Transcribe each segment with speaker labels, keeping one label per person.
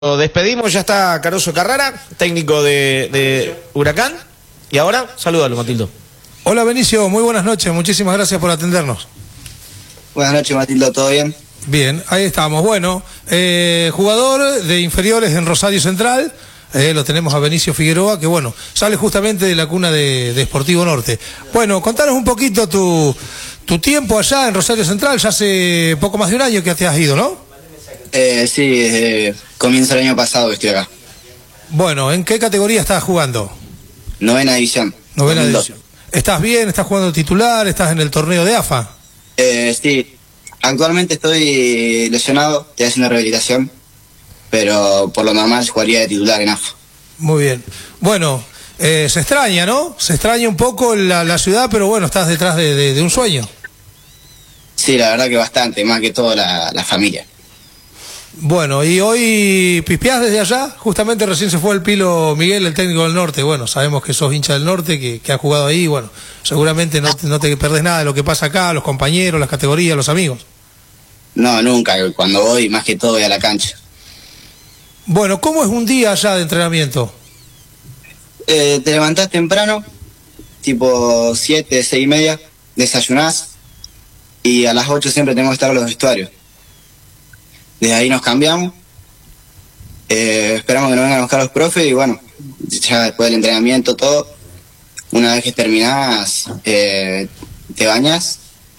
Speaker 1: Lo despedimos, ya está Caruso Carrara, técnico de Huracán. Y ahora, salúdalo, Matildo.
Speaker 2: Hola Benicio, muy buenas noches, muchísimas gracias por atendernos.
Speaker 3: Buenas noches, Matildo, ¿todo bien?
Speaker 2: Bien, ahí estamos. Bueno, jugador de inferiores en Rosario Central, lo tenemos a Benicio Figueroa, que bueno, sale justamente de la cuna de Sportivo Norte. Bueno, contanos un poquito tu tiempo allá en Rosario Central, ya hace poco más de un año que te has ido, ¿no?
Speaker 3: Sí, desde comienzo del año pasado que estoy acá.
Speaker 2: Bueno, ¿en qué categoría estás jugando?
Speaker 3: Novena división.
Speaker 2: Novena división. ¿Estás bien? ¿Estás jugando titular? ¿Estás en el torneo de AFA?
Speaker 3: Sí, actualmente estoy lesionado, estoy haciendo rehabilitación, pero por lo normal jugaría de titular en AFA.
Speaker 2: Muy bien. Bueno, se extraña, ¿no? Se extraña un poco la ciudad, pero bueno, estás detrás de un sueño.
Speaker 3: Sí, la verdad que bastante, más que todo la familia.
Speaker 2: Bueno, y hoy pispeás desde allá, justamente recién se fue el Pilo Miguel, el técnico del norte. Bueno, sabemos que sos hincha del norte, que has jugado ahí, bueno, seguramente no te perdés nada de lo que pasa acá, los compañeros, las categorías, los amigos.
Speaker 3: No, nunca, cuando voy, más que todo voy a la cancha.
Speaker 2: Bueno, ¿cómo es un día allá de entrenamiento?
Speaker 3: Te levantás temprano, tipo 7, 6:30, desayunás, y a las 8 siempre tenemos que estar en los vestuarios. Desde ahí nos cambiamos, esperamos que nos vengan a buscar los profes y bueno, ya después del entrenamiento todo, una vez que terminás, te bañas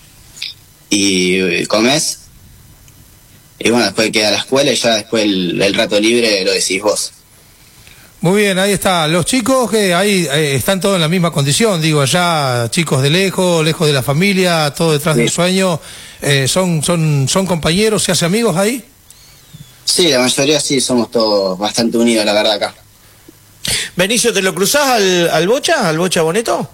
Speaker 3: y comes, y bueno, después queda la escuela y ya después el rato libre lo decís vos.
Speaker 2: Muy bien, ahí está. Los chicos que ahí están todos en la misma condición, digo, allá chicos de lejos de la familia, todo detrás del sueño, son compañeros, se hace amigos ahí.
Speaker 3: Sí, la mayoría sí, somos todos bastante unidos, la verdad, acá.
Speaker 1: Benicio, ¿te lo cruzás al Bocha Boneto?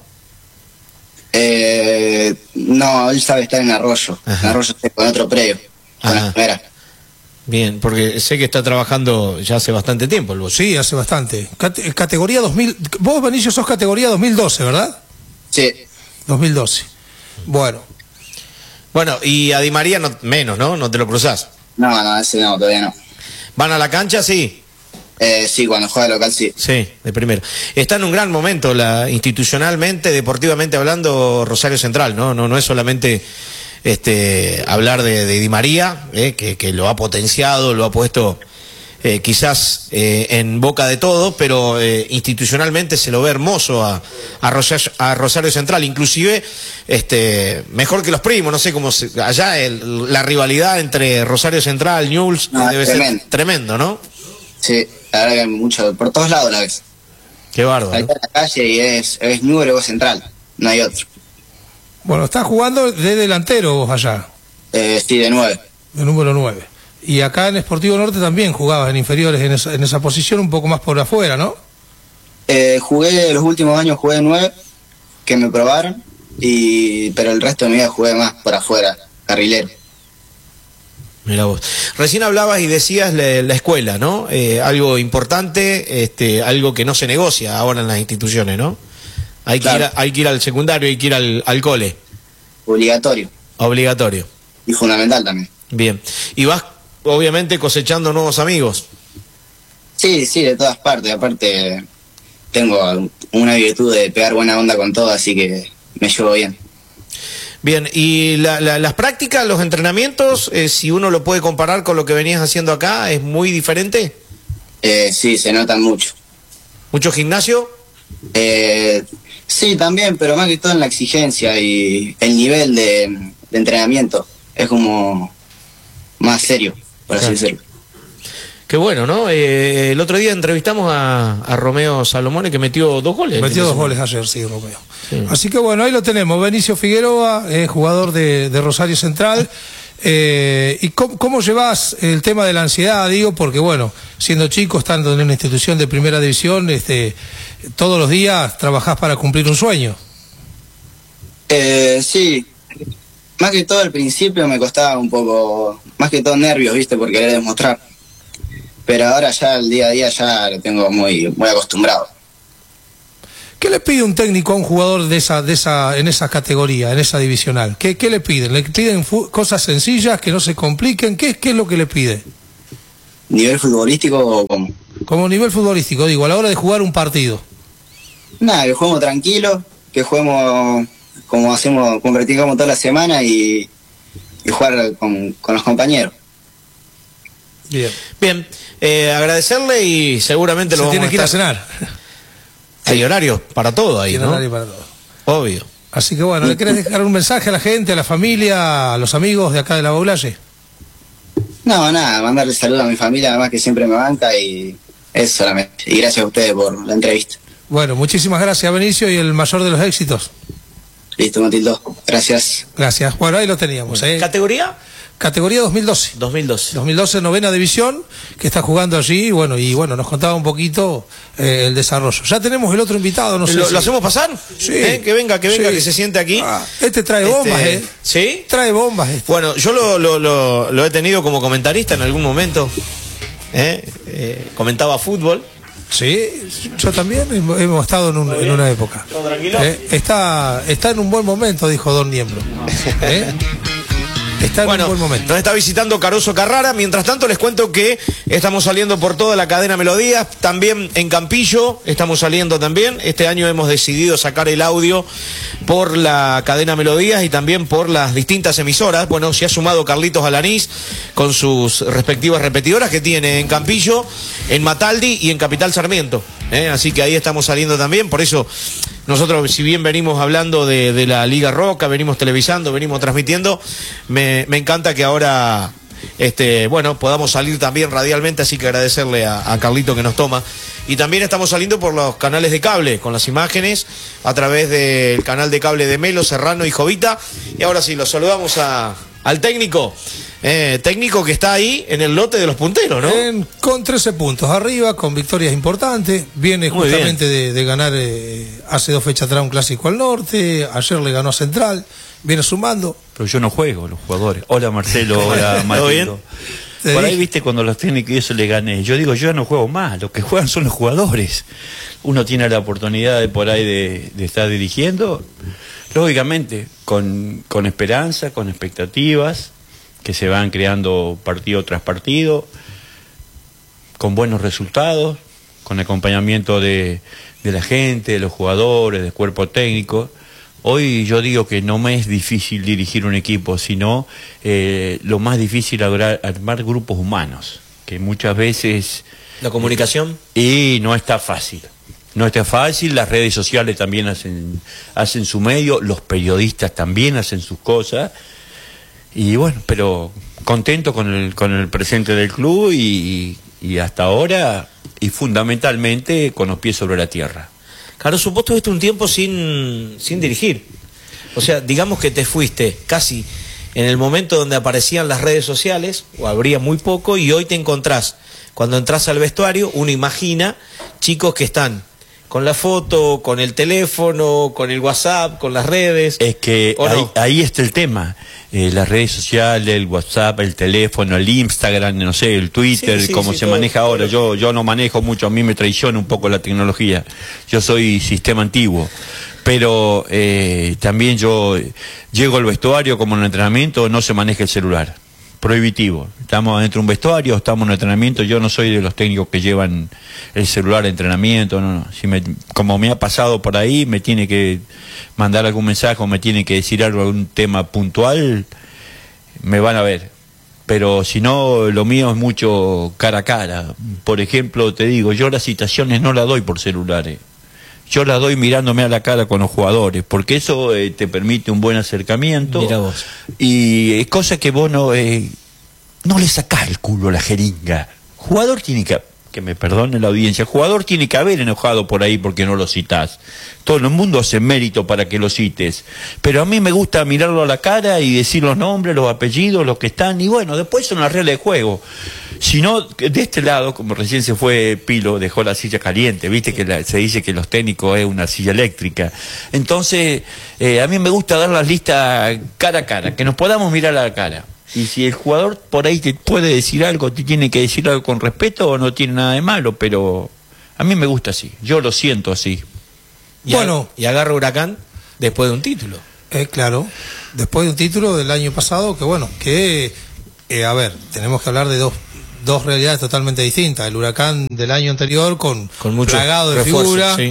Speaker 3: No, él sabe estar en Arroyo.
Speaker 1: Ajá.
Speaker 3: En Arroyo está con otro predio, con la primera.
Speaker 1: Bien, porque sé que está trabajando ya hace bastante tiempo el Bocha.
Speaker 2: Sí, hace bastante. Categoría 2000, vos Benicio sos categoría 2012, ¿verdad?
Speaker 3: Sí.
Speaker 2: 2012. Bueno.
Speaker 1: Bueno, y a Di María menos, ¿no? No te lo cruzás.
Speaker 3: No, ese no, todavía no.
Speaker 1: ¿Van a la cancha? Sí.
Speaker 3: Sí, cuando juega local sí.
Speaker 1: Sí, de primero. Está en un gran momento institucionalmente, deportivamente hablando, Rosario Central, ¿no? No es solamente hablar de Di María, que lo ha potenciado, lo ha puesto quizás en boca de todos, pero institucionalmente se lo ve hermoso a Rosario Central, inclusive mejor que los primos, no sé cómo allá la rivalidad entre Rosario Central, Newell's, debe ser tremendo, ¿no?
Speaker 3: Sí, la verdad que hay mucho, por todos lados la ves.
Speaker 1: Qué bárbaro.
Speaker 3: Ahí está en la calle y es Newell's o Central, no hay otro.
Speaker 2: Bueno, estás jugando de delantero vos allá.
Speaker 3: Sí, de 9.
Speaker 2: De número 9. Y acá en Sportivo Norte también jugabas en inferiores en esa posición, un poco más por afuera, ¿no?
Speaker 3: Jugué, los últimos años jugué de 9, que me probaron, pero el resto de mi vida jugué más por afuera, carrilero.
Speaker 1: Mirá vos. Recién hablabas y decías la escuela, ¿no? Algo importante, algo que no se negocia ahora en las instituciones, ¿no? Hay que ir al secundario, hay que ir al cole.
Speaker 3: Obligatorio.
Speaker 1: Obligatorio.
Speaker 3: Y fundamental también.
Speaker 1: Bien. Y vas, obviamente, cosechando nuevos amigos.
Speaker 3: Sí, de todas partes. Aparte, tengo una virtud de pegar buena onda con todo, así que me llevo bien.
Speaker 1: Bien, y las prácticas, los entrenamientos, si uno lo puede comparar con lo que venías haciendo acá, ¿es muy diferente?
Speaker 3: Sí, se notan mucho.
Speaker 1: ¿Mucho gimnasio?
Speaker 3: Sí, también, pero más que todo en la exigencia y el nivel de entrenamiento. Es como más serio, por así decirlo.
Speaker 1: Qué bueno, ¿no? El otro día entrevistamos a Romeo Salomone, que metió 2 goles.
Speaker 2: Metió 2 goles ayer, sí, Romeo.
Speaker 1: Sí.
Speaker 2: Así que bueno, ahí lo tenemos. Benicio Figueroa, jugador de Rosario Central. ¿Y cómo llevas el tema de la ansiedad? Digo, porque bueno, siendo chico, estando en una institución de primera división, todos los días trabajás para cumplir un sueño.
Speaker 3: Sí. Más que todo al principio me costaba un poco, más que todo nervios, ¿viste? Por querer demostrar. Pero ahora ya el día a día ya lo tengo muy acostumbrado.
Speaker 2: ¿Qué le pide un técnico a un jugador en esa categoría, en esa divisional? ¿Qué le piden? ¿Le piden cosas sencillas, que no se compliquen? ¿Qué es lo que le pide?
Speaker 3: ¿Nivel futbolístico o cómo?
Speaker 2: Como nivel futbolístico, digo, a la hora de jugar un partido.
Speaker 3: Nada, que juguemos tranquilo, que juguemos como hacemos, como practicamos toda la semana y jugar con los compañeros.
Speaker 2: Bien.
Speaker 1: Bien, agradecerle y seguramente lo
Speaker 2: Se
Speaker 1: vamos
Speaker 2: tiene
Speaker 1: a
Speaker 2: que ir a
Speaker 1: estar...
Speaker 2: cenar.
Speaker 1: Hay horario para todo ahí,
Speaker 2: Tiene
Speaker 1: ¿no?
Speaker 2: horario para todo.
Speaker 1: Obvio.
Speaker 2: Así que bueno, ¿le querés dejar un mensaje a la gente, a la familia, a los amigos de acá de la Baulalle?
Speaker 3: No, nada, mandarle saludos a mi familia, además que siempre me banca y eso solamente. Y gracias a ustedes por la entrevista.
Speaker 2: Bueno, muchísimas gracias, Benicio, y el mayor de los éxitos.
Speaker 3: Listo, Matildo. Gracias.
Speaker 2: Gracias. Bueno, ahí lo teníamos.
Speaker 1: ¿Categoría?
Speaker 2: Categoría 2012.
Speaker 1: 2012.
Speaker 2: 2012, novena división, que está jugando allí, y bueno, nos contaba un poquito el desarrollo. Ya tenemos el otro invitado, no sé
Speaker 1: ¿Lo
Speaker 2: si...
Speaker 1: hacemos pasar?
Speaker 2: Sí.
Speaker 1: Que venga,
Speaker 2: Sí.
Speaker 1: que se siente aquí.
Speaker 2: Este trae bombas,
Speaker 1: ¿Sí?
Speaker 2: Trae bombas, este.
Speaker 1: Bueno, yo lo he tenido como comentarista en algún momento. Comentaba fútbol.
Speaker 2: Sí, yo también hemos estado en una época.
Speaker 1: ¿Todo tranquilo?
Speaker 2: Está en un buen momento, dijo Don Niembro. Está en un buen momento.
Speaker 1: Nos está visitando Caruso Carrara. Mientras tanto, les cuento que estamos saliendo por toda la cadena Melodías. También en Campillo estamos saliendo también. Este año hemos decidido sacar el audio por la cadena Melodías y también por las distintas emisoras. Bueno, se ha sumado Carlitos Alanís con sus respectivas repetidoras que tiene en Campillo, en Mataldi y en Capital Sarmiento. Así que ahí estamos saliendo también. Por eso nosotros, si bien venimos hablando de la Liga Roca, venimos televisando, venimos transmitiendo, me encanta que ahora podamos salir también radialmente, así que agradecerle a Carlito que nos toma. Y también estamos saliendo por los canales de cable, con las imágenes, a través del canal de cable de Melo, Serrano y Jovita. Y ahora sí, los saludamos al técnico. Técnico que está ahí en el lote de los punteros, ¿no?
Speaker 2: Con 13 puntos arriba, con victorias importantes. Viene
Speaker 1: Muy
Speaker 2: justamente de ganar hace 2 fechas atrás un clásico al norte. Ayer le ganó a Central. Viene sumando.
Speaker 4: Pero yo no juego, los jugadores. Hola Marcelo, hola Matildo. Por ahí viste cuando los técnicos y eso le gané. Yo digo, yo no juego más, los que juegan son los jugadores. Uno tiene la oportunidad de por ahí de estar dirigiendo, lógicamente, con esperanza, con expectativas, que se van creando partido tras partido, con buenos resultados, con acompañamiento de la gente, de los jugadores, del cuerpo técnico. Hoy yo digo que no me es difícil dirigir un equipo, sino lo más difícil es armar grupos humanos, que muchas veces...
Speaker 1: La comunicación.
Speaker 4: Y no está fácil. No está fácil, las redes sociales también hacen su medio, los periodistas también hacen sus cosas. Y bueno, pero contento con el presente del club y hasta ahora, y fundamentalmente con los pies sobre la tierra.
Speaker 1: Caruso, vos tuviste un tiempo sin dirigir. O sea, digamos que te fuiste casi en el momento donde aparecían las redes sociales, o habría muy poco, y hoy te encontrás, cuando entras al vestuario, uno imagina chicos que están con la foto, con el teléfono, con el WhatsApp, con las redes.
Speaker 4: Es que
Speaker 1: no?
Speaker 4: ahí está el tema. Las redes sociales, el WhatsApp, el teléfono, el Instagram, no sé, el Twitter, cómo se maneja ahora. Yo no manejo mucho, a mí me traiciona un poco la tecnología. Yo soy sistema antiguo. Pero también yo llego al vestuario como en el entrenamiento, no se maneja el celular. Prohibitivo. Estamos dentro de un vestuario, estamos en un entrenamiento. Yo no soy de los técnicos que llevan el celular de entrenamiento. No. Como me ha pasado por ahí, me tiene que mandar algún mensaje o me tiene que decir algún tema puntual, me van a ver. Pero si no, lo mío es mucho cara a cara. Por ejemplo, te digo, yo las citaciones no las doy por celulares. Yo las doy mirándome a la cara con los jugadores, porque eso te permite un buen acercamiento.
Speaker 1: Mira vos.
Speaker 4: Y es cosa que vos no le sacás el culo a la jeringa. Jugador tiene que me perdone la audiencia, el jugador tiene que haber enojado por ahí porque no lo citás. Todo el mundo hace mérito para que lo cites. Pero a mí me gusta mirarlo a la cara y decir los nombres, los apellidos, los que están, y bueno, después son las reglas de juego. Si no, de este lado, como recién se fue Pilo, dejó la silla caliente, viste que se dice que los técnicos es una silla eléctrica. Entonces, a mí me gusta dar las listas cara a cara, que nos podamos mirar a la cara. Y si el jugador por ahí te puede decir algo, te tiene que decir algo con respeto, no tiene nada de malo, pero a mí me gusta así, yo lo siento así.
Speaker 1: Y agarra Huracán después de un título.
Speaker 2: Claro, después de un título del año pasado, que bueno, a ver, tenemos que hablar de dos dos realidades totalmente distintas. El Huracán del año anterior con
Speaker 1: mucho
Speaker 2: plagado de
Speaker 1: refuerzo,
Speaker 2: figuras,
Speaker 1: sí.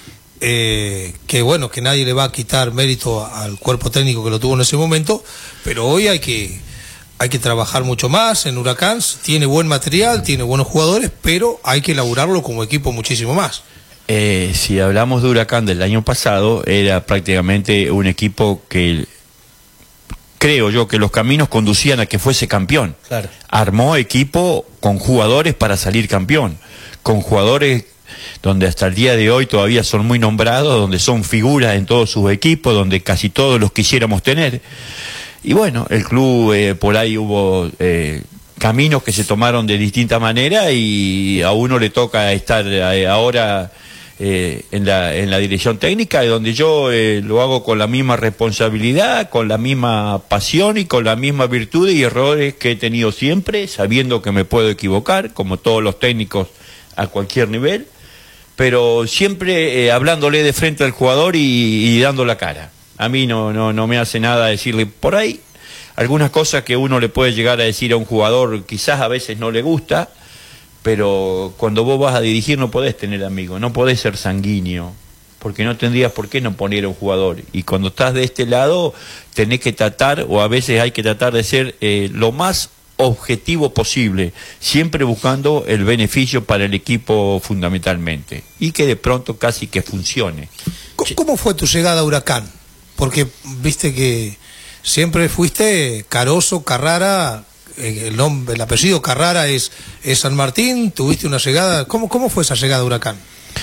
Speaker 2: Que bueno, que nadie le va a quitar mérito al cuerpo técnico que lo tuvo en ese momento, pero hoy hay que trabajar mucho más en Huracán. Tiene buen material, tiene buenos jugadores, pero hay que elaborarlo como equipo muchísimo más.
Speaker 4: Si hablamos de Huracán del año pasado, era prácticamente un equipo que creo yo que los caminos conducían a que fuese campeón.
Speaker 1: Claro.
Speaker 4: Armó equipo con jugadores para salir campeón, con jugadores donde hasta el día de hoy todavía son muy nombrados, donde son figuras en todos sus equipos, donde casi todos los quisiéramos tener. Y bueno, el club, por ahí hubo caminos que se tomaron de distinta manera y a uno le toca estar ahora en la dirección técnica, y donde yo lo hago con la misma responsabilidad, con la misma pasión y con la misma virtud y errores que he tenido siempre, sabiendo que me puedo equivocar, como todos los técnicos a cualquier nivel, pero siempre hablándole de frente al jugador y dando la cara. A mí no me hace nada decirle por ahí algunas cosas que uno le puede llegar a decir a un jugador, quizás a veces no le gusta, pero cuando vos vas a dirigir no podés tener amigos, no podés ser sanguíneo, porque no tendrías por qué no poner a un jugador. Y cuando estás de este lado tenés que tratar, o a veces hay que tratar de ser lo más objetivo posible, siempre buscando el beneficio para el equipo fundamentalmente, y que de pronto casi que funcione.
Speaker 2: ¿Cómo fue tu llegada a Huracán? Porque viste que siempre fuiste Caroso, Carrara, el apellido Carrara es San Martín, tuviste una llegada. ¿Cómo fue esa llegada a Huracán?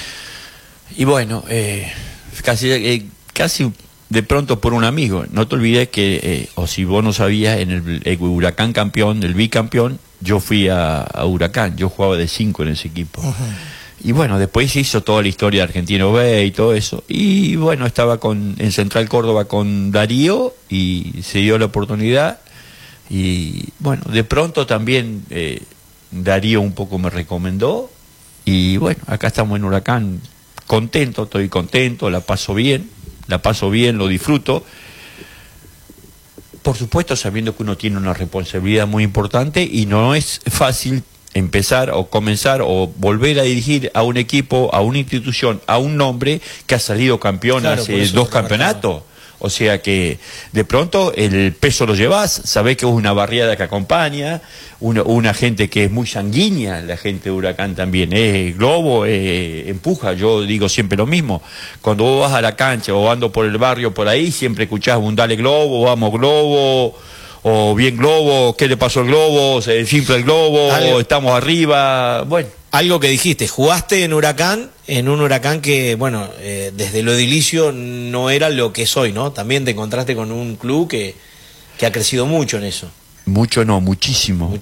Speaker 4: Y bueno, casi de pronto por un amigo. No te olvides que, o si vos no sabías, en el Huracán campeón, el bicampeón, yo fui a Huracán, yo jugaba de 5 en ese equipo. Uh-huh. Y bueno, después se hizo toda la historia de Argentino B y todo eso. Y bueno, estaba en Central Córdoba con Darío y se dio la oportunidad. Y bueno, de pronto también Darío un poco me recomendó. Y bueno, acá estamos en Huracán, estoy contento, la paso bien, lo disfruto. Por supuesto, sabiendo que uno tiene una responsabilidad muy importante y no es fácil empezar o comenzar o volver a dirigir a un equipo, a una institución, a un nombre que ha salido campeón hace 2 campeonatos. O sea que de pronto el peso lo llevas, sabés que es una barriada que acompaña, una gente que es muy sanguínea, la gente de Huracán también, globo, empuja. Yo digo siempre lo mismo, cuando vos vas a la cancha o ando por el barrio por ahí, siempre escuchás un dale globo, vamos globo, o bien globo, ¿qué le pasó al globo? Se desinfla el globo, estamos arriba, bueno.
Speaker 1: Algo que dijiste, jugaste en Huracán, en un Huracán que, bueno, desde lo edilicio no era lo que es hoy, ¿no? También te encontraste con un club que ha crecido mucho en eso.
Speaker 4: Mucho no, muchísimo.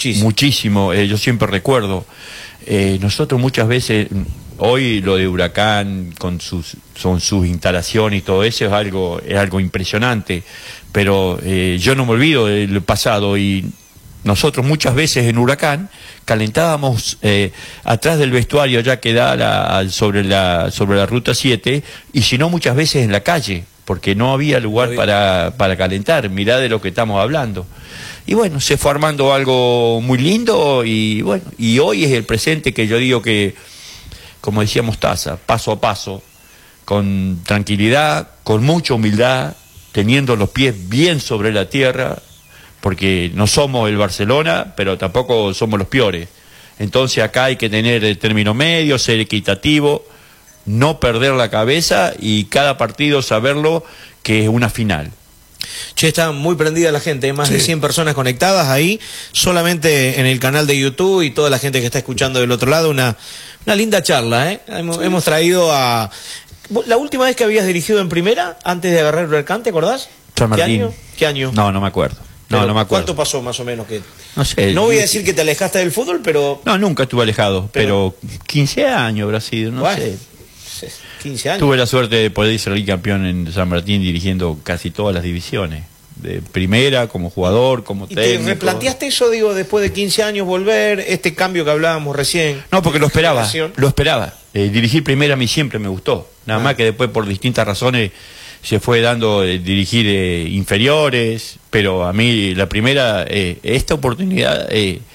Speaker 4: Yo siempre recuerdo, nosotros muchas veces, hoy lo de Huracán con sus instalaciones y todo eso es algo impresionante, pero yo no me olvido del pasado, y nosotros muchas veces en Huracán calentábamos atrás del vestuario ya que da sobre la ruta 7, y si no muchas veces en la calle, porque no había lugar para calentar. Mirá de lo que estamos hablando. Y bueno, se fue armando algo muy lindo, y bueno, y hoy es el presente que yo digo que, como decía Mostaza, paso a paso, con tranquilidad, con mucha humildad, teniendo los pies bien sobre la tierra, porque no somos el Barcelona, pero tampoco somos los peores. Entonces acá hay que tener el término medio, ser equitativo, no perder la cabeza, y cada partido saberlo que es una final.
Speaker 1: Che, está muy prendida la gente, más de 100 personas conectadas ahí, solamente en el canal de YouTube, y toda la gente que está escuchando del otro lado, una linda charla, ¿eh? Hemos traído a... ¿La última vez que habías dirigido en primera, antes de agarrar el Huracán, te acordás?
Speaker 4: San Martín.
Speaker 1: ¿Qué año?
Speaker 4: No me acuerdo. No me acuerdo.
Speaker 1: ¿Cuánto pasó más o menos?
Speaker 4: No sé.
Speaker 1: No voy a decir que te alejaste del fútbol, pero...
Speaker 4: No, nunca estuve alejado, pero 15 años habrá sido, no sé.
Speaker 1: 15 años.
Speaker 4: Tuve la suerte de poder salir campeón en San Martín dirigiendo casi todas las divisiones. De primera, como jugador, como técnico.
Speaker 1: ¿Y te replanteaste eso, digo, después de 15 años volver, este cambio que hablábamos recién?
Speaker 4: No, porque lo esperaba. Dirigir primera a mí siempre me gustó. Nada más que después, por distintas razones, se fue dando dirigir inferiores, pero a mí la primera, esta oportunidad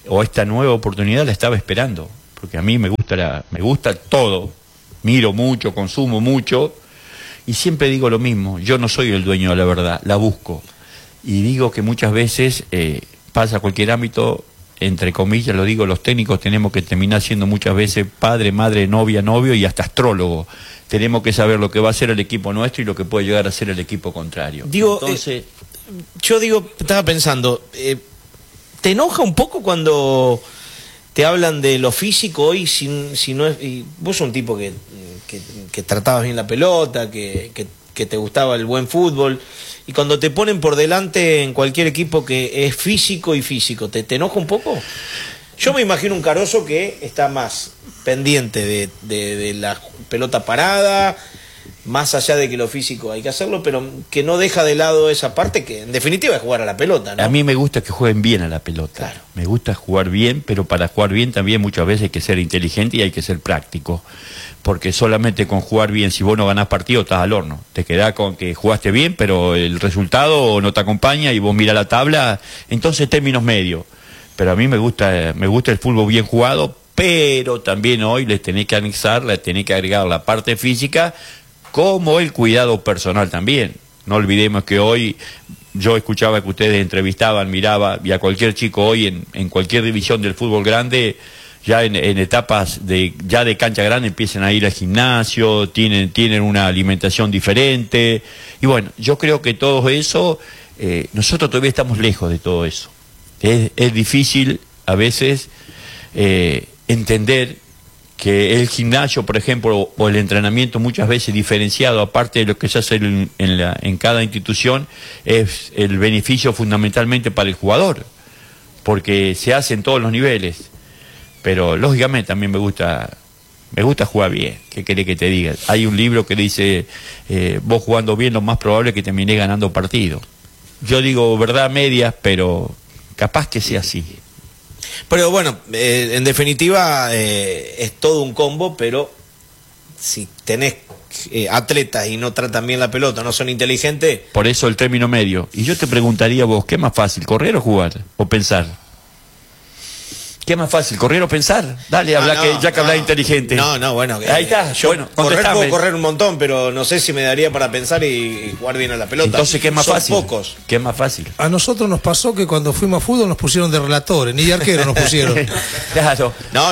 Speaker 4: o esta nueva oportunidad la estaba esperando, porque a mí me gusta todo, miro mucho, consumo mucho, y siempre digo lo mismo, yo no soy el dueño de la verdad, la busco, y digo que muchas veces pasa cualquier ámbito, entre comillas lo digo, los técnicos tenemos que terminar siendo muchas veces padre, madre, novia, novio y hasta astrólogo. Tenemos que saber lo que va a hacer el equipo nuestro y lo que puede llegar a ser el equipo contrario.
Speaker 1: Digo,
Speaker 4: entonces,
Speaker 1: estaba pensando, ¿te enoja un poco cuando te hablan de lo físico hoy? Si no es, y vos sos un tipo que tratabas bien la pelota, que te gustaba el buen fútbol, y cuando te ponen por delante en cualquier equipo que es físico y físico, ¿te enoja un poco? Yo me imagino un Caroso que está más pendiente de la pelota parada, más allá de que lo físico hay que hacerlo, pero que no deja de lado esa parte que en definitiva es jugar a la pelota, ¿no?
Speaker 4: A mí me gusta que jueguen bien a la pelota.
Speaker 1: Claro.
Speaker 4: Me gusta jugar bien, pero para jugar bien también muchas veces hay que ser inteligente y hay que ser práctico. Porque solamente con jugar bien, si vos no ganás partido, estás al horno. Te quedás con que jugaste bien, pero el resultado no te acompaña y vos mirás la tabla, entonces términos medios. Pero a mí me gusta el fútbol bien jugado, pero también hoy les tenés que anexar, les tenés que agregar la parte física, como el cuidado personal también. No olvidemos que hoy, yo escuchaba que ustedes entrevistaban, miraba, y a cualquier chico hoy en cualquier división del fútbol grande, ya en etapas de cancha grande empiezan a ir al gimnasio, tienen una alimentación diferente, y bueno, yo creo que todo eso, nosotros todavía estamos lejos de todo eso. Es difícil a veces entender que el gimnasio, por ejemplo, o el entrenamiento muchas veces diferenciado, aparte de lo que se hace en cada institución, es el beneficio fundamentalmente para el jugador, porque se hace en todos los niveles. Pero lógicamente también me gusta jugar bien. ¿Qué querés que te diga? Hay un libro que dice, vos jugando bien lo más probable es que terminé ganando partido. Yo digo verdad medias, pero capaz que sea así.
Speaker 1: Pero bueno, en definitiva es todo un combo, pero si tenés atletas y no tratan bien la pelota, no son inteligentes...
Speaker 4: Por eso el término medio. Y yo te preguntaría vos, ¿qué es más fácil, correr o jugar? ¿O pensar? ¿Qué es más fácil, correr o pensar? Dale, ya que hablas inteligente.
Speaker 1: Bueno.
Speaker 4: Ahí está,
Speaker 1: yo
Speaker 4: bueno,
Speaker 1: puedo correr un montón, pero no sé si me daría para pensar y jugar bien a la pelota.
Speaker 4: Entonces, ¿qué es más fácil?
Speaker 1: Son pocos.
Speaker 4: ¿Qué es más fácil?
Speaker 2: A nosotros nos pasó que cuando fuimos a fútbol nos pusieron de relatores, ni de arquero nos pusieron.
Speaker 4: Claro.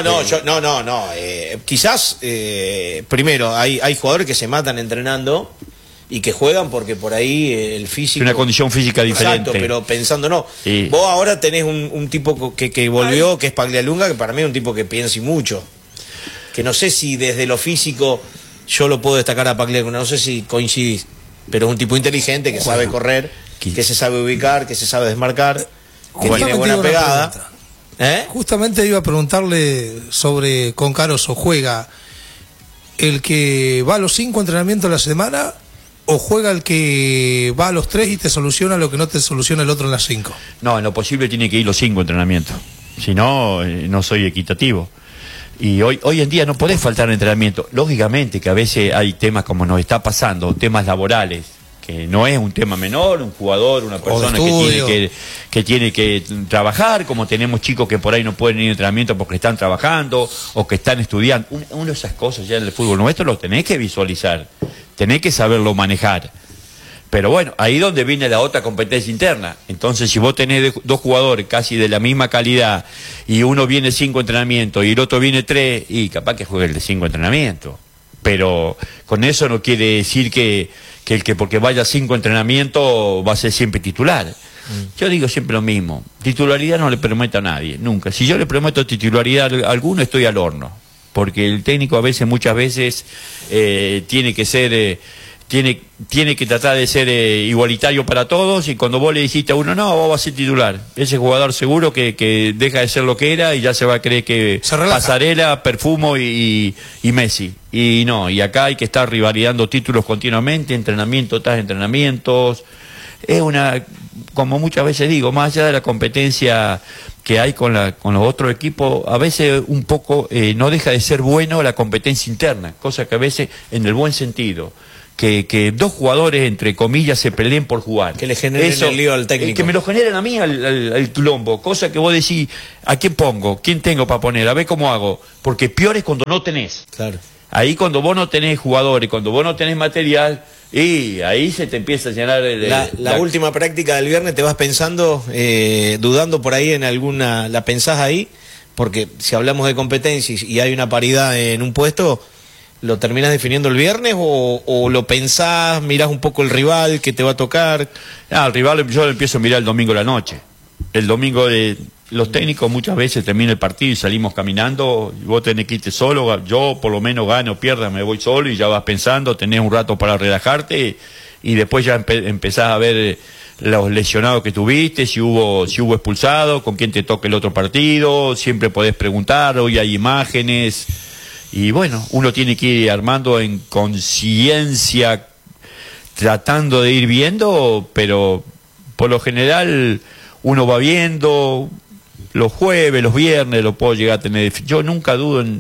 Speaker 1: Quizás, primero, hay jugadores que se matan entrenando y que juegan porque por ahí el físico...
Speaker 4: Es una condición física diferente.
Speaker 1: Exacto, pero pensando no.
Speaker 4: Sí.
Speaker 1: Vos ahora tenés un tipo que volvió, que es Paglialunga, que para mí es un tipo que piensa y mucho. Que no sé si desde lo físico yo lo puedo destacar a Paglialunga, no sé si coincidís, pero es un tipo inteligente que sabe correr, que se sabe ubicar, que se sabe desmarcar, que tiene buena pegada.
Speaker 2: Justamente iba a preguntarle sobre con Caroso, ¿juega el que va a los 5 entrenamientos a la semana o juega el que va a los 3 y te soluciona lo que no te soluciona el otro en las 5?
Speaker 4: No, en lo posible tiene que ir los 5 entrenamientos. Si no, no soy equitativo. Y hoy en día no podés faltar entrenamiento. Lógicamente que a veces hay temas como nos está pasando, temas laborales, que no es un tema menor, un jugador, una persona que tiene que trabajar, como tenemos chicos que por ahí no pueden ir a entrenamiento porque están trabajando o que están estudiando. Una de esas cosas ya en el fútbol nuestro lo tenés que visualizar, tenés que saberlo manejar. Pero bueno, ahí donde viene la otra competencia interna. Entonces, si vos tenés dos jugadores casi de la misma calidad y uno viene 5 entrenamientos y el otro viene 3, y capaz que juegue el de 5 entrenamientos. Pero con eso no quiere decir que el que porque vaya a 5 entrenamientos va a ser siempre titular. Yo digo siempre lo mismo, titularidad no le prometo a nadie, nunca. Si yo le prometo titularidad a alguno, estoy al horno, porque el técnico muchas veces tiene que ser... Tiene que tratar de ser igualitario para todos, y cuando vos le dijiste a uno, no, vos vas a ser titular, ese jugador seguro que deja de ser lo que era y ya se va a creer que Pasarela, Perfumo y Messi. Y no, y acá hay que estar rivalidando títulos continuamente, entrenamiento tras entrenamientos. Es como muchas veces digo, más allá de la competencia que hay con los otros equipos, a veces un poco no deja de ser bueno la competencia interna, cosa que a veces, en el buen sentido, que dos jugadores, entre comillas, se peleen por jugar.
Speaker 1: Que le generen el lío al técnico.
Speaker 4: Que me lo generen a mí, al tulombo. Cosa que vos decís, ¿a quién pongo? ¿Quién tengo para poner? A ver cómo hago. Porque peor es cuando no tenés.
Speaker 1: Claro.
Speaker 4: Ahí cuando vos no tenés jugadores, cuando vos no tenés material, y ahí se te empieza a llenar
Speaker 1: la última práctica del viernes te vas pensando, dudando por ahí en alguna, la pensás ahí, porque si hablamos de competencias y hay una paridad en un puesto, ¿lo terminás definiendo el viernes o lo pensás, mirás un poco el rival que te va a tocar?
Speaker 4: El rival yo lo empiezo a mirar el domingo a la noche. El domingo los técnicos muchas veces termina el partido y salimos caminando, y vos tenés que irte solo, yo por lo menos gano o pierda, me voy solo y ya vas pensando, tenés un rato para relajarte y después ya empezás a ver los lesionados que tuviste, si hubo expulsado, con quién te toca el otro partido, siempre podés preguntar, hoy hay imágenes, y bueno, uno tiene que ir armando en conciencia, tratando de ir viendo, pero por lo general uno va viendo, los jueves, los viernes lo puedo llegar a tener. Yo nunca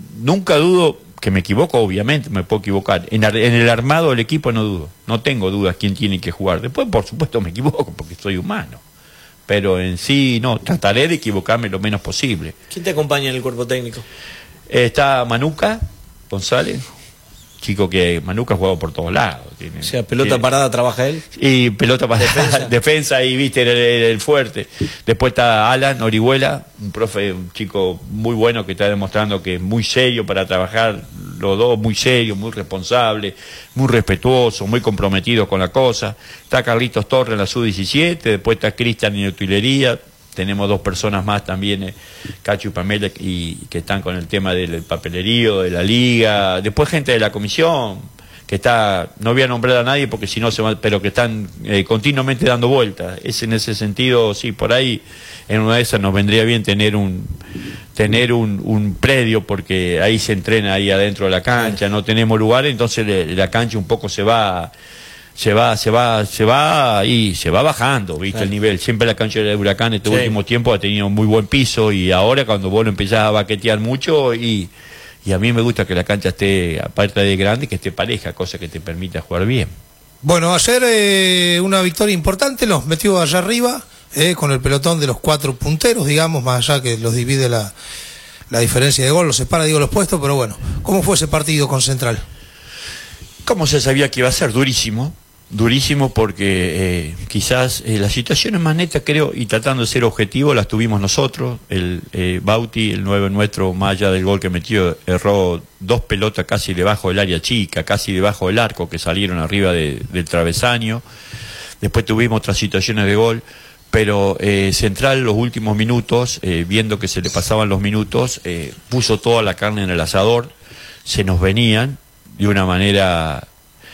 Speaker 4: dudo que me equivoco, obviamente me puedo equivocar. En el armado del equipo no dudo, no tengo dudas quién tiene que jugar. Después, por supuesto, me equivoco porque soy humano. Pero en sí, no, trataré de equivocarme lo menos posible.
Speaker 1: ¿Quién te acompaña en el cuerpo técnico?
Speaker 4: Está Manuca González, chico que Manuca ha jugado por todos lados.
Speaker 1: O sea, pelota parada trabaja él.
Speaker 4: Y pelota parada, defensa y viste el fuerte. Después está Alan Orihuela, un profe, un chico muy bueno que está demostrando que es muy serio para trabajar, los dos muy serios, muy responsables, muy respetuosos, muy comprometidos con la cosa. Está Carlitos Torres en la Sub-17, después está Cristian en utilería. Tenemos dos personas más también, Cacho y Pamela, y que están con el tema del papelerío, de la liga. Después gente de la comisión, que está, no voy a nombrar a nadie porque si no se va, pero que están continuamente dando vueltas. En ese sentido, sí, por ahí en una de esas nos vendría bien tener un predio, porque ahí se entrena ahí adentro de la cancha, no tenemos lugar, entonces la cancha un poco se va y se va bajando, ¿viste? Claro. El nivel. Siempre la cancha de Huracán este último tiempo ha tenido muy buen piso, y ahora cuando vos lo empezás a baquetear mucho, y a mí me gusta que la cancha esté, aparte de grande, que esté pareja, cosa que te permita jugar bien.
Speaker 2: Bueno, ayer una victoria importante, los metió allá arriba, con el pelotón de los 4 punteros, digamos, más allá que los divide la diferencia de gol, los separa, digo, los puestos, pero bueno, ¿cómo fue ese partido con Central?
Speaker 4: ¿Cómo se sabía que iba a ser? Durísimo porque quizás las situaciones más netas, creo, y tratando de ser objetivo, las tuvimos nosotros. Bauti, el 9 nuestro, más allá del gol que metió, erró 2 pelotas casi debajo del área chica, casi debajo del arco, que salieron arriba del travesaño. Después tuvimos otras situaciones de gol, pero Central los últimos minutos, viendo que se le pasaban los minutos, puso toda la carne en el asador, se nos venían de una manera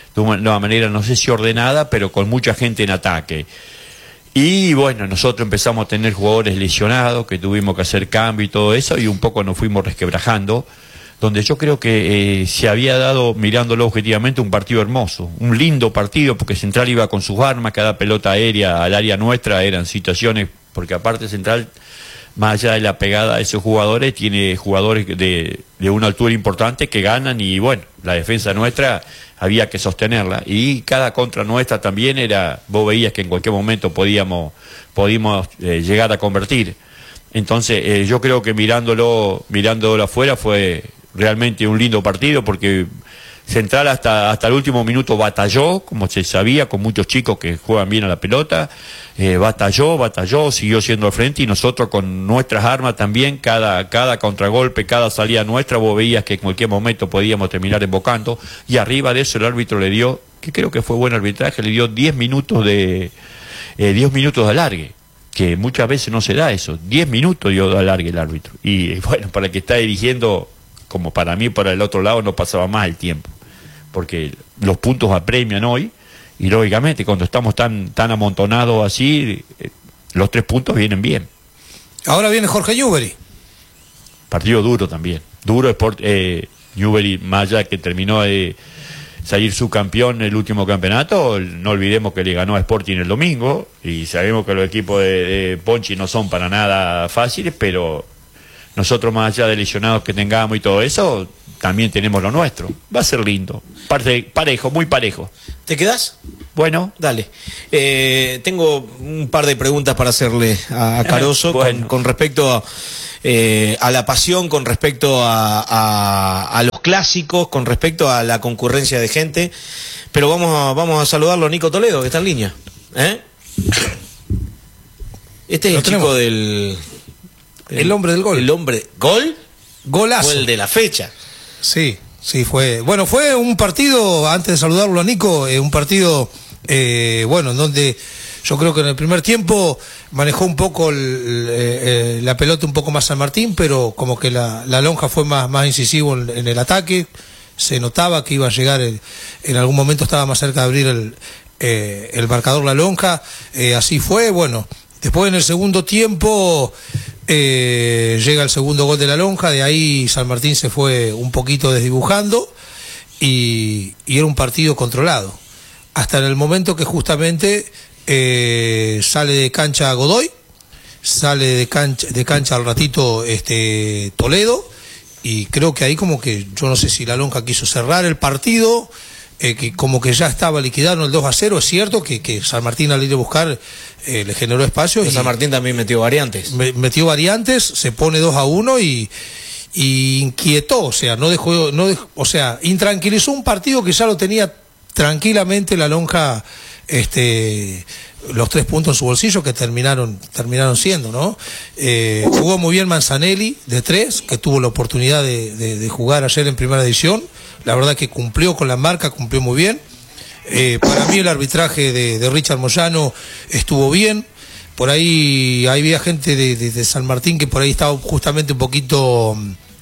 Speaker 4: no sé si ordenada, pero con mucha gente en ataque. Y bueno, nosotros empezamos a tener jugadores lesionados, que tuvimos que hacer cambio y todo eso, y un poco nos fuimos resquebrajando, donde yo creo que se había dado, mirándolo objetivamente, un partido hermoso, un lindo partido, porque Central iba con sus armas, cada pelota aérea al área nuestra eran situaciones, porque aparte Central, más allá de la pegada a esos jugadores, tiene jugadores de una altura importante que ganan, y bueno, la defensa nuestra había que sostenerla, y cada contra nuestra también era, vos veías que en cualquier momento podíamos llegar a convertir. Entonces yo creo que mirándolo afuera fue realmente un lindo partido, porque Central hasta el último minuto batalló, como se sabía, con muchos chicos que juegan bien a la pelota, batalló, siguió siendo al frente, y nosotros con nuestras armas también, cada contragolpe, cada salida nuestra, vos veías que en cualquier momento podíamos terminar embocando, y arriba de eso el árbitro le dio, que creo que fue buen arbitraje, le dio 10 minutos de alargue, que muchas veces no se da eso, 10 minutos dio de alargue el árbitro, y bueno, para el que está dirigiendo, como para mí, para el otro lado no pasaba más el tiempo, porque los puntos apremian hoy, y lógicamente cuando estamos tan amontonados así, los 3 puntos vienen bien.
Speaker 2: Ahora viene Jorge Newbery.
Speaker 4: Partido duro también, duro. Newbery, más allá que terminó de salir subcampeón en el último campeonato, no olvidemos que le ganó a Sporting el domingo, y sabemos que los equipos de Ponchi no son para nada fáciles, pero nosotros, más allá de lesionados que tengamos y todo eso, también tenemos lo nuestro. Va a ser lindo, parejo, muy parejo.
Speaker 1: ¿Te quedás?
Speaker 4: Bueno,
Speaker 1: Dale. Tengo un par de preguntas para hacerle a Caroso
Speaker 4: Bueno.
Speaker 1: con respecto a la pasión, con respecto a los clásicos, con respecto a la concurrencia de gente. Pero vamos a saludarlo a Nico Toledo, que está en línea. Este es
Speaker 2: Lo
Speaker 1: el chico
Speaker 2: tenemos.
Speaker 1: el
Speaker 2: hombre del gol.
Speaker 1: El hombre. ¿Gol?
Speaker 2: Golazo.
Speaker 1: Fue el de la fecha.
Speaker 2: Sí, fue. Bueno, fue un partido, antes de saludarlo a Nico, un partido, en donde yo creo que en el primer tiempo manejó un poco la pelota un poco más San Martín, pero como que la Lonja fue más incisivo en el ataque. Se notaba que iba a llegar, en algún momento estaba más cerca de abrir el marcador la Lonja. Así fue, bueno. Después en el segundo tiempo llega el segundo gol de la Lonja, de ahí San Martín se fue un poquito desdibujando y era un partido controlado. Hasta en el momento que justamente sale de cancha Godoy, sale de cancha al ratito Toledo, y creo que ahí como que, yo no sé si la Lonja quiso cerrar el partido, que como que ya estaba liquidado el 2-0, es cierto que San Martín al ir a buscar le generó espacio.
Speaker 1: San Martín también metió variantes.
Speaker 2: Metió variantes, se pone 2-1 y inquietó, o sea, o sea, intranquilizó un partido que ya lo tenía tranquilamente la Lonja, los 3 puntos en su bolsillo que terminaron siendo, ¿no? Jugó muy bien Manzanelli de 3, que tuvo la oportunidad de jugar ayer en primera división. La verdad que cumplió con la marca, cumplió muy bien. Para mí el arbitraje de Richard Moyano estuvo bien. Por ahí había gente de San Martín que por ahí estaba justamente un poquito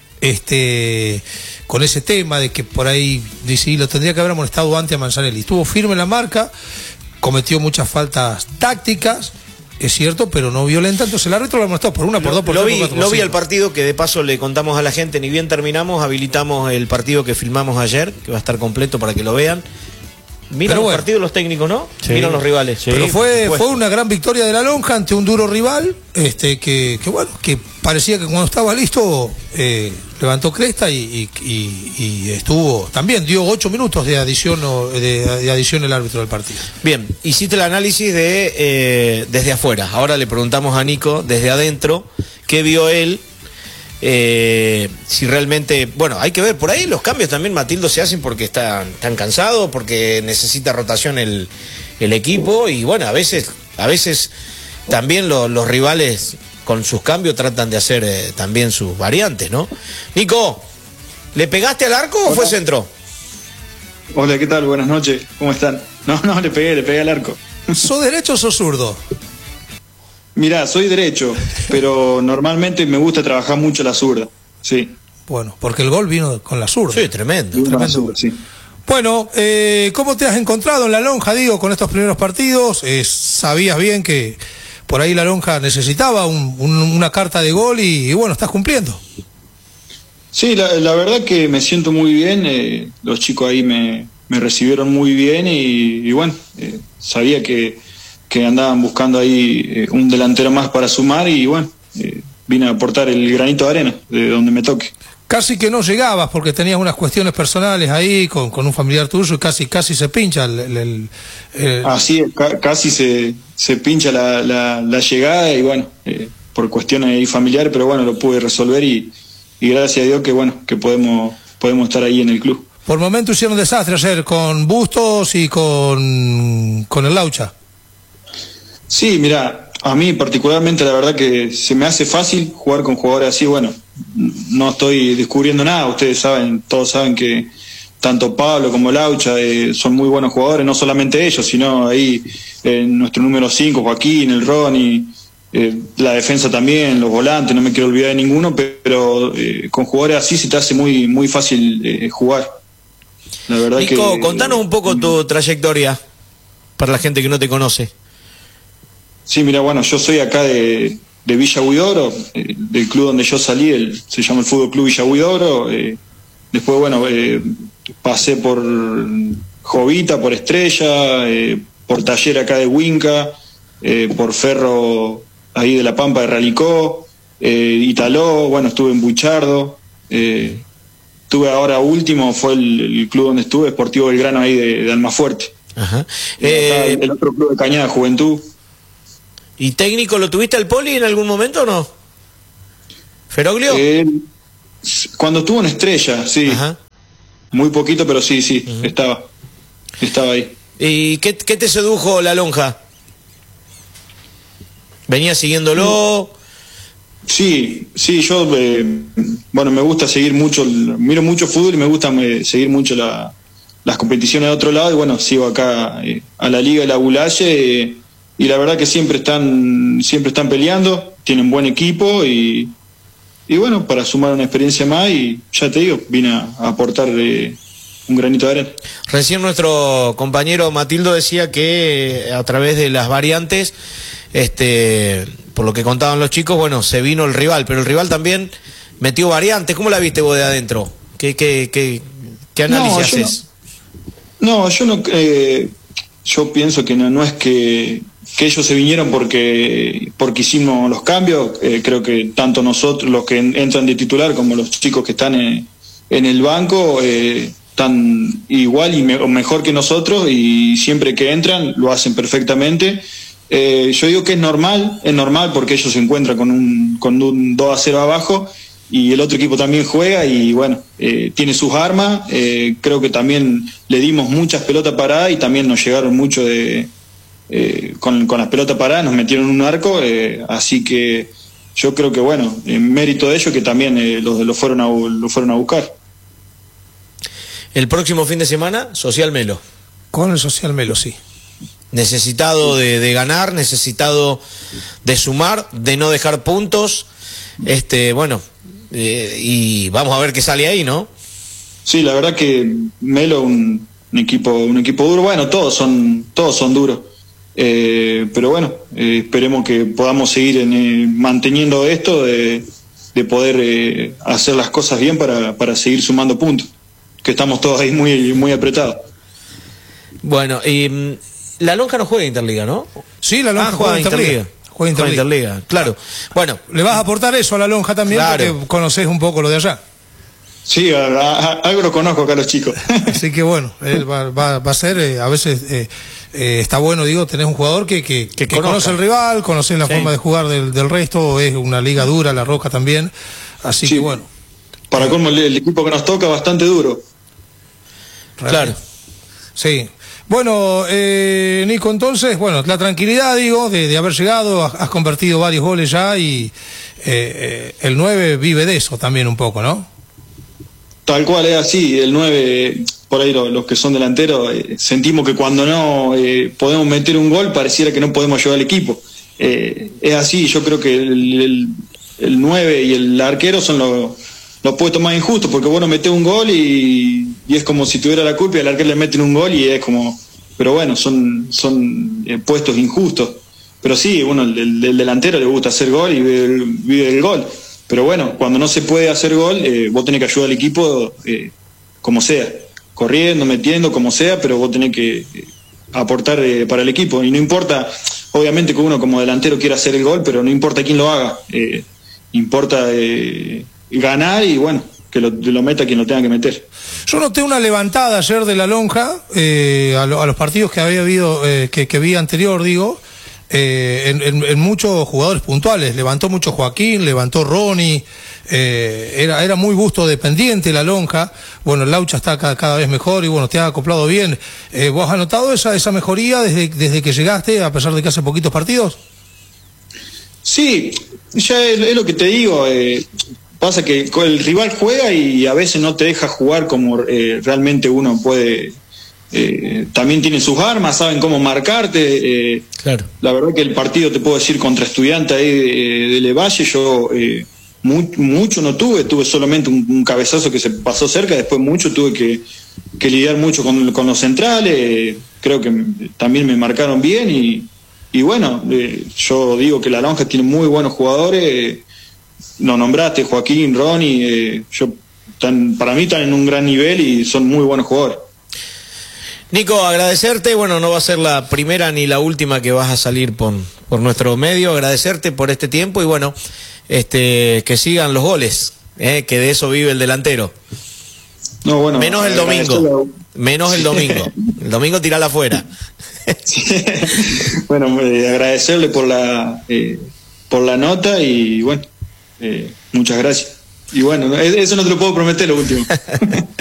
Speaker 2: con ese tema de que por ahí dice, lo tendría que haber amonestado antes a Manzanelli. Estuvo firme en la marca, cometió muchas faltas tácticas, es cierto, pero no violenta. Entonces el árbitro lo amonestó por 1, por 2, por 3, por 4, por 5.
Speaker 1: Lo vi al partido, que de paso le contamos a la gente, ni bien terminamos, habilitamos el partido que filmamos ayer, que va a estar completo para que lo vean. Miran los partidos los técnicos, ¿no?
Speaker 4: Sí.
Speaker 1: Miran los rivales.
Speaker 4: Sí.
Speaker 2: Pero fue una gran victoria de la Lonja ante un duro rival, que parecía que cuando estaba listo levantó cresta y estuvo, también dio 8 minutos de adición de adición el árbitro del partido.
Speaker 1: Bien, hiciste el análisis desde afuera. Ahora le preguntamos a Nico desde adentro qué vio él. Si realmente, bueno, hay que ver, por ahí los cambios también, Matildo, se hacen porque están cansados, porque necesita rotación el equipo, y bueno, a veces también los rivales con sus cambios tratan de hacer también sus variantes, ¿no? Nico, ¿le pegaste al arco o fue centro?
Speaker 5: Hola, ¿qué tal? Buenas noches, ¿cómo están? No, le pegué al arco.
Speaker 2: ¿Sos derecho o sos zurdo?
Speaker 5: Mirá, soy derecho, pero normalmente me gusta trabajar mucho la zurda, sí.
Speaker 2: Bueno, porque el gol vino con la zurda.
Speaker 1: Sí, tremendo.
Speaker 5: La zurda, sí.
Speaker 2: Bueno, ¿cómo te has encontrado en la Lonja, digo, con estos primeros partidos? Sabías bien que por ahí la Lonja necesitaba una carta de gol y bueno, estás cumpliendo.
Speaker 5: Sí, la verdad que me siento muy bien, los chicos ahí me recibieron muy bien y bueno, sabía que andaban buscando ahí un delantero más para sumar y bueno, vine a aportar el granito de arena de donde me toque.
Speaker 2: Casi que no llegabas porque tenías unas cuestiones personales ahí con un familiar tuyo y casi se pincha
Speaker 5: Así es, casi se pincha la llegada y bueno, por cuestiones ahí familiares, pero bueno, lo pude resolver y gracias a Dios que bueno, que podemos estar ahí en el club.
Speaker 2: Por momento hicieron desastre ayer con Bustos y con el Laucha.
Speaker 5: Sí, mira, a mí particularmente la verdad que se me hace fácil jugar con jugadores así. Bueno, no estoy descubriendo nada, ustedes saben, todos saben que tanto Pablo como Laucha son muy buenos jugadores, no solamente ellos, sino ahí nuestro número 5, Joaquín, el Ronnie, la defensa también, los volantes, no me quiero olvidar de ninguno, pero con jugadores así se te hace muy fácil jugar. La verdad.
Speaker 1: Nico, contanos un poco tu trayectoria para la gente que no te conoce.
Speaker 5: Sí, mira, bueno, yo soy acá de Villa Huidobro, del club donde yo salí, se llama el Fútbol Club Villa Huidobro. Después, bueno, pasé por Jovita, por Estrella, por Taller acá de Huinca, por Ferro ahí de La Pampa de Ralicó, Italó, bueno, estuve en Buchardo, estuve ahora último, fue el club donde estuve, Sportivo Belgrano ahí de Almafuerte.
Speaker 1: Ajá.
Speaker 5: El otro club de Cañada, Juventud.
Speaker 1: ¿Y técnico lo tuviste al Poli en algún momento o no? ¿Feroglio?
Speaker 5: Cuando estuvo en Estrella, sí.
Speaker 1: Ajá.
Speaker 5: Muy poquito, pero sí, estaba ahí.
Speaker 1: ¿Y qué te sedujo la lonja? ¿Venías siguiéndolo?
Speaker 5: Sí, yo, me gusta seguir mucho, miro mucho fútbol y me gusta seguir mucho las competiciones de otro lado, y bueno, sigo acá a la Liga de la Bulaye, y la verdad que siempre están peleando, tienen buen equipo, y bueno, para sumar una experiencia más, y ya te digo, vine a aportar un granito de arena.
Speaker 1: Recién nuestro compañero Matildo decía que a través de las variantes, por lo que contaban los chicos, bueno, se vino el rival, pero el rival también metió variantes. ¿Cómo la viste vos de adentro? ¿Qué análisis haces?
Speaker 5: Yo pienso que no es que ellos se vinieron porque hicimos los cambios. Creo que tanto nosotros, los que entran de titular, como los chicos que están en el banco, están igual y mejor que nosotros, y siempre que entran lo hacen perfectamente. Yo digo que es normal porque ellos se encuentran con un 2-0 abajo, y el otro equipo también juega, y bueno, tiene sus armas. Creo que también le dimos muchas pelotas paradas, y también nos llegaron mucho con las pelotas paradas, nos metieron un arco, así que yo creo que bueno, en mérito de ellos que también lo fueron a buscar.
Speaker 1: El próximo fin de semana, Social Melo.
Speaker 2: Con el Social Melo, sí.
Speaker 1: Necesitado de ganar, necesitado de sumar, de no dejar puntos, y vamos a ver qué sale ahí, ¿no?
Speaker 5: Sí, la verdad que Melo un equipo duro. Bueno, todos son duros, pero bueno, esperemos que podamos seguir manteniendo esto de poder hacer las cosas bien para seguir sumando puntos, que estamos todos ahí muy, muy apretados.
Speaker 1: Bueno, y la Lonja no juega Interliga, ¿no?
Speaker 2: Sí, la Lonja juega Interliga.
Speaker 1: Juega Interliga, claro. Bueno,
Speaker 2: le vas a aportar eso a la Lonja también, claro, porque conocés un poco lo de allá.
Speaker 5: Sí, algo lo conozco acá los chicos.
Speaker 2: Así que bueno, él va a ser, a veces está bueno, digo, tenés un jugador que conoce el rival, conoce la forma de jugar del resto, es una liga dura, La Roca también, así que bueno.
Speaker 5: Para cómo el equipo que nos toca, bastante duro.
Speaker 1: Claro.
Speaker 2: Sí. Bueno, Nico, entonces, bueno, la tranquilidad, digo, de haber llegado, has convertido varios goles ya, y el 9 vive de eso también un poco, ¿no?
Speaker 5: Tal cual, es así. El 9, por ahí los que son delanteros, sentimos que cuando no podemos meter un gol, pareciera que no podemos ayudar al equipo. Es así, yo creo que el 9 y el arquero son los puestos más injustos, porque vos no metés un gol y es como si tuviera la culpa, y al arquero le meten un gol y es como... Pero bueno, son puestos injustos. Pero sí, bueno, el delantero le gusta hacer gol y vive el gol. Pero bueno, cuando no se puede hacer gol, vos tenés que ayudar al equipo como sea, corriendo, metiendo, como sea, pero vos tenés que aportar para el equipo. Y no importa, obviamente que uno como delantero quiera hacer el gol, pero no importa quién lo haga. Importa ganar, y bueno, que lo meta quien lo tenga que meter.
Speaker 2: Yo noté una levantada ayer de la Lonja a los partidos que había habido, que vi anterior, digo, en muchos jugadores puntuales. Levantó mucho Joaquín, levantó Ronnie, era muy gusto dependiente la Lonja. Bueno, el Laucha está cada vez mejor, y bueno, te ha acoplado bien. ¿Vos has notado esa mejoría desde que llegaste, a pesar de que hace poquitos partidos?
Speaker 5: Sí, ya es lo que te digo. Pasa que el rival juega y a veces no te deja jugar como realmente uno puede. También tienen sus armas, saben cómo marcarte.
Speaker 1: Claro.
Speaker 5: La verdad que el partido, te puedo decir, contra Estudiantes ahí de Levalle, yo mucho no tuve solamente un cabezazo que se pasó cerca, después mucho tuve que lidiar mucho con los centrales. Creo que también me marcaron bien, y bueno, yo digo que la Lonja tiene muy buenos jugadores. Lo nombraste, Joaquín, Ronnie, para mí están en un gran nivel y son muy buenos jugadores.
Speaker 1: Nico, agradecerte, bueno, no va a ser la primera ni la última que vas a salir por nuestro medio, agradecerte por este tiempo, y bueno, que sigan los goles, que de eso vive el delantero.
Speaker 5: No, bueno,
Speaker 1: menos el domingo. Menos el domingo. El domingo tirala afuera.
Speaker 5: Sí. Bueno, agradecerle por la nota y bueno, muchas gracias. Y bueno, eso no te lo puedo prometer lo último.